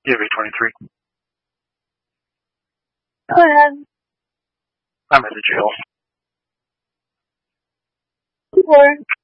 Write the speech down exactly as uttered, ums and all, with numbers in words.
G V twenty-three. Go ahead. I'm at the jail. Four.